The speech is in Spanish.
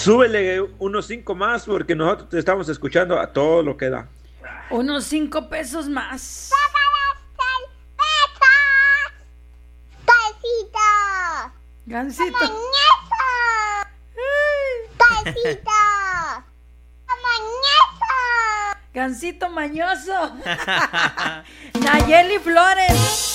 Súbele unos 5 más porque nosotros te estamos escuchando a todo lo que da. Unos 5 pesos más. Gansito. Gansito mañoso. Nayeli Flores.